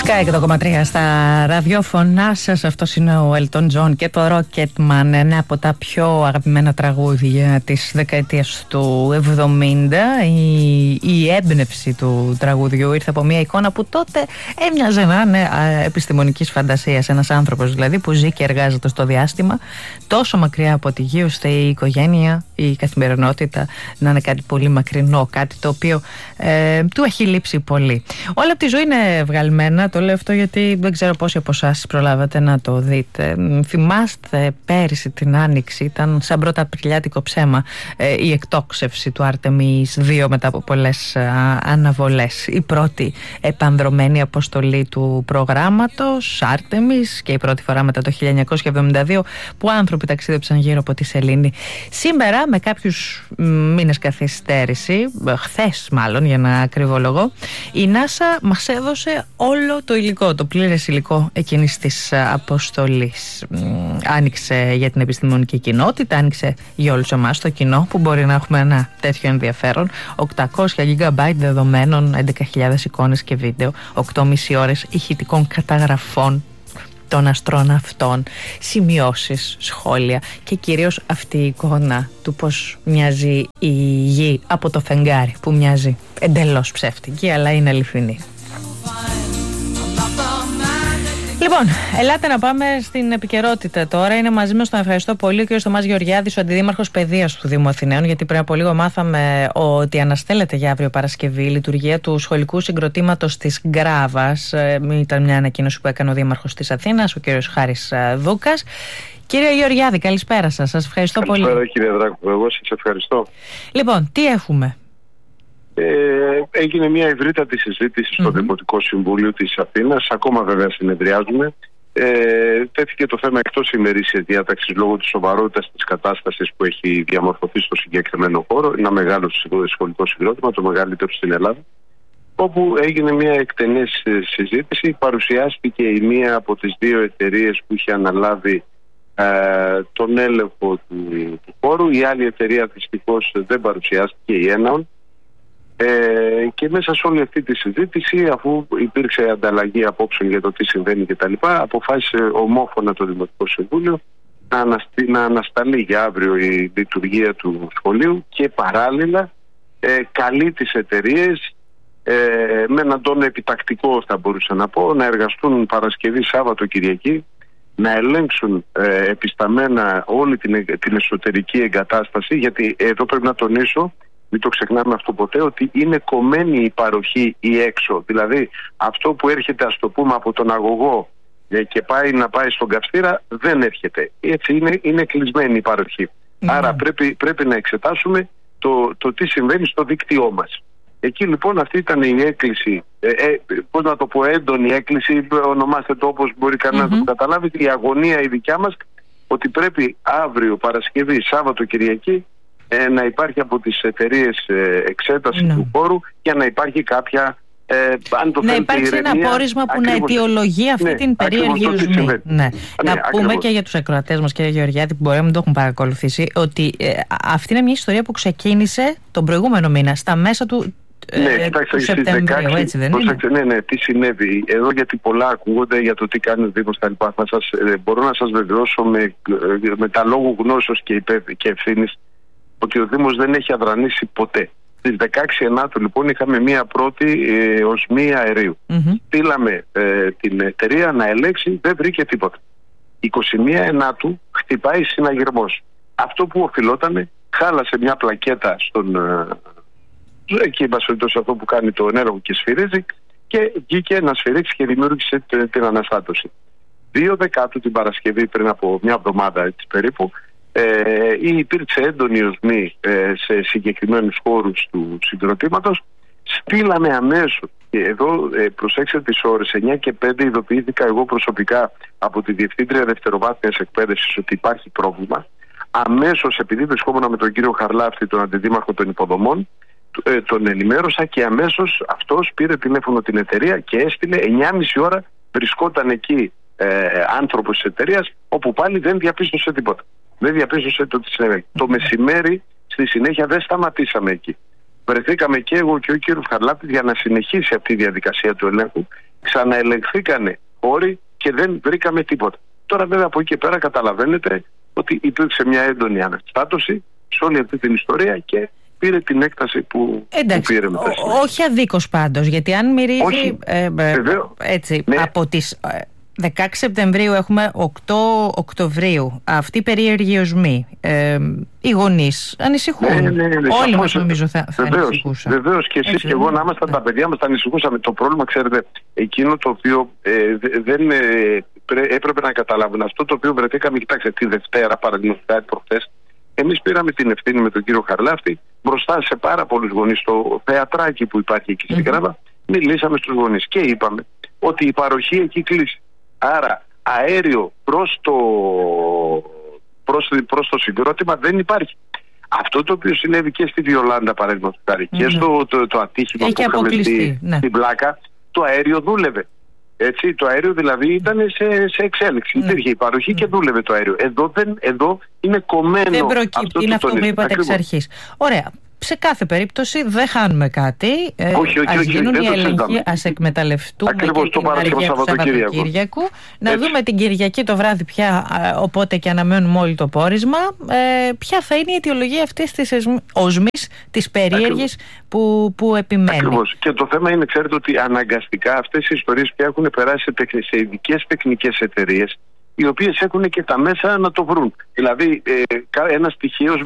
Sky 100,3 στα ραδιόφωνά σας. Αυτός είναι ο Elton John και το Rocketman, ένα από τα πιο αγαπημένα τραγούδια της δεκαετίας του 70. Η έμπνευση του τραγουδιού ήρθε από μια εικόνα που τότε έμοιαζε να είναι επιστημονικής φαντασίας. Ένας άνθρωπος δηλαδή που ζει και εργάζεται στο διάστημα, τόσο μακριά από τη γη ώστε η οικογένεια, η καθημερινότητα να είναι κάτι πολύ μακρινό, κάτι το οποίο του έχει λείψει πολύ. Όλα από τη ζωή είναι βγαλμένα. Το λέω αυτό γιατί δεν ξέρω πόσοι από εσάς προλάβατε να το δείτε. Θυμάστε πέρυσι την Άνοιξη, ήταν σαν πρώτα απριλιάτικο ψέμα η εκτόξευση του Άρτεμις 2 μετά από πολλές αναβολές. Η πρώτη επανδρωμένη αποστολή του προγράμματος Άρτεμις και η πρώτη φορά μετά το 1972 που άνθρωποι ταξίδεψαν γύρω από τη σελήνη. Σήμερα με κάποιους μήνες καθυστέρηση, χθες μάλλον για να ακριβολογώ, η NASA μας έδωσε όλο το υλικό, το πλήρες υλικό εκείνης της αποστολής. Άνοιξε για την επιστημονική κοινότητα, άνοιξε για όλους εμάς το κοινό που μπορεί να έχουμε ένα τέτοιο ενδιαφέρον. 800 GB δεδομένων, 11.000 εικόνες και βίντεο, 8,5 ώρες ηχητικών καταγραφών των αστροναυτών, σημειώσεις, σχόλια και κυρίως αυτή η εικόνα του πως μοιάζει η γη από το φεγγάρι, που μοιάζει εντελώς ψεύτικη αλλά είναι αληθινή. Λοιπόν, ελάτε να πάμε στην επικαιρότητα τώρα. Είναι μαζί μας, τον ευχαριστώ πολύ, ο κ. Θωμάς Γεωργιάδης, ο Αντιδήμαρχος Παιδείας του Δήμου Αθηναίων, γιατί πριν από λίγο μάθαμε ότι αναστέλλεται για αύριο Παρασκευή η λειτουργία του σχολικού συγκροτήματος της Γκράβας. Ήταν μια ανακοίνωση που έκανε ο Δήμαρχος της Αθήνας, ο κ. Χάρης Δούκας. Κύριε Γεωργιάδη, καλησπέρα σας. Σας ευχαριστώ πολύ. Καλησπέρα κύριε Δράκου, εγώ σας ευχαριστώ. Λοιπόν, τι έχουμε? Έγινε μια ευρύτατη συζήτηση στο Δημοτικό Συμβούλιο της Αθήνας, ακόμα βέβαια συνεδριάζουμε. Τέθηκε το θέμα εκτός ημερήσιας διάταξης λόγω της σοβαρότητας της κατάστασης που έχει διαμορφωθεί στο συγκεκριμένο χώρο. Ένα μεγάλο σχολικό συγκρότημα, το μεγαλύτερο στην Ελλάδα, όπου έγινε μια εκτενής συζήτηση. Παρουσιάστηκε η μία από τις δύο εταιρείες που είχε αναλάβει τον έλεγχο του χώρου. Η άλλη εταιρεία δυστυχώς δεν παρουσιάστηκε, η Έναον. Και μέσα σε όλη αυτή τη συζήτηση, αφού υπήρξε ανταλλαγή απόψεων για το τι συμβαίνει κτλ., αποφάσισε ομόφωνα το Δημοτικό Συμβούλιο να ανασταλεί για αύριο η λειτουργία του σχολείου και παράλληλα καλεί τις εταιρείες με έναν τόνο επιτακτικό, θα μπορούσα να πω, να εργαστούν Παρασκευή, Σάββατο, Κυριακή, να ελέγξουν επισταμμένα όλη την εσωτερική εγκατάσταση, γιατί εδώ πρέπει να τονίσω, μην το ξεχνάμε αυτό ποτέ, ότι είναι κομμένη η παροχή ή έξω. Δηλαδή αυτό που έρχεται, ας το πούμε, από τον αγωγό και πάει στον καυστήρα δεν έρχεται. Έτσι είναι κλεισμένη η παροχή. Άρα πρέπει να εξετάσουμε το τι συμβαίνει στο δίκτυό μας. Εκεί λοιπόν αυτή ήταν η έκκληση, πώς να το πω, έντονη έκκληση, ονομάστε το όπως μπορεί κανένα να το καταλάβει, η αγωνία η δικιά μας, ότι πρέπει αύριο Παρασκευή, Σάββατο, Κυριακή να υπάρχει από τις εταιρείες εξέταση του χώρου και να υπάρχει κάποια αν το να υπάρξει ηρεμία, ένα πόρισμα που να αιτιολογεί αυτή την περίεργη ουσμή. Να πούμε και για τους ακροατές μας, κύριε Γεωργιάδη, που μπορεί να μην το έχουν παρακολουθήσει, ότι αυτή είναι μια ιστορία που ξεκίνησε τον προηγούμενο μήνα, στα μέσα του Σεπτεμβρίου, έτσι δεν είναι? Ναι, τι συνέβη εδώ, γιατί πολλά ακούγονται για το τι κάνει ο Δήμος τα λοιπά. Μπορώ να σας βεβαιώσω με τα λόγου γνώσεως και ευθύνης ότι ο Δήμος δεν έχει αδρανήσει ποτέ. Στις 16 Ενάτου λοιπόν είχαμε μία πρώτη οσμή αερίου. Στείλαμε την εταιρεία να ελέγξει, δεν βρήκε τίποτα. 21 Ενάτου χτυπάει συναγερμός. Αυτό που οφειλότανε, χάλασε μια πλακέτα εκεί εμπασχολητός, αυτό που κάνει το ενέργο και σφυρίζει, και βγήκε να σφυρίξει και δημιούργησε την αναστάτωση. 2 Δεκάτου την Παρασκευή, πριν από μια εβδομάδα έτσι περίπου, υπήρξε έντονη οσμή σε συγκεκριμένους χώρους του συγκροτήματος. Στείλαμε αμέσως, και εδώ προσέξτε τις ώρες, 9 και 5 ειδοποιήθηκα εγώ προσωπικά από τη Διευθύντρια Δευτεροβάθμιας Εκπαίδευσης ότι υπάρχει πρόβλημα. Αμέσως, επειδή βρισκόμουν με τον κύριο Χαρλάφτη, τον Αντιδήμαρχο των Υποδομών, τον ενημέρωσα και αμέσως αυτός πήρε τηλέφωνο την εταιρεία και έστειλε 9,5 ώρα, βρισκόταν εκεί άνθρωπος της εταιρείας, όπου πάλι δεν διαπίστωσε τίποτα. Δεν διαπίστωσε το τι συνέβη. Το μεσημέρι στη συνέχεια δεν σταματήσαμε εκεί. Βρεθήκαμε και εγώ και ο κύριος Χαρλάπτης για να συνεχίσει αυτή η διαδικασία του ελέγχου ξαναελεγχθήκανε όροι και δεν βρήκαμε τίποτα. Τώρα βέβαια από εκεί και πέρα καταλαβαίνετε ότι υπήρξε μια έντονη αναστάτωση σε όλη αυτή την ιστορία και πήρε την έκταση που πήρε μετά. Όχι αδίκως πάντως, γιατί αν μυρίζει έτσι, ναι. Από τις 16 Σεπτεμβρίου έχουμε 8 Οκτωβρίου. Αυτοί οι περίεργοι οσμοί, οι γονείς ανησυχούν. Ναι, όλοι μας νομίζω θα ανησυχούσαν. Βεβαίως και εσείς και εγώ να ήμασταν τα παιδιά μας θα ανησυχούσαμε. Το πρόβλημα, ξέρετε, εκείνο το οποίο δεν έπρεπε να καταλάβουν, αυτό το οποίο βρεθήκαμε, κοιτάξτε, τη Δευτέρα παραδείγματος προχθές, εμείς πήραμε την ευθύνη με τον κύριο Χαρλάφτη μπροστά σε πάρα πολλούς γονείς στο θεατράκι που υπάρχει εκεί στην Κράβα. Μιλήσαμε στους γονείς και είπαμε ότι η παροχή εκεί κλείσει. Άρα αέριο προς το συγκρότημα δεν υπάρχει. Αυτό το οποίο συνέβη και στη Βιολάντα παραδείγματος χάρη και στο το ατύχημα που είχαμε στην Πλάκα, το αέριο δούλευε. Έτσι, το αέριο δηλαδή ήταν σε εξέλιξη. Υπήρχε η παροχή και δούλευε το αέριο. Εδώ είναι κομμένο. Δεν προκύπτει, είναι αυτό που είπατε εξ αρχής. Ωραία. Σε κάθε περίπτωση δεν χάνουμε κάτι. Ας γίνουν οι έλεγχοι, ας εκμεταλλευτούμε ακριβώς, και την αργία του Σαββατοκύριακου. Να δούμε την Κυριακή το βράδυ πια, οπότε και αναμένουμε όλοι το πόρισμα, ποια θα είναι η αιτιολογία αυτής της οσμής, της περίεργης που επιμένει. Ακριβώς. Και το θέμα είναι, ξέρετε, ότι αναγκαστικά αυτές οι ιστορίες πια έχουν περάσει σε ειδικές τεχνικές εταιρείες, οι οποίες έχουν και τα μέσα να το βρουν. Δηλαδή, ένας τυχαίος